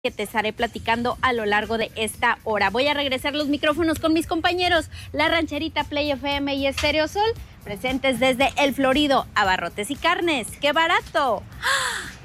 que te estaré platicando a lo largo de esta hora. Voy a regresar los micrófonos con mis compañeros, La Rancherita, Play FM y Estéreo Sol, presentes desde El Florido, Abarrotes y Carnes. ¡Qué barato! ¡Ah!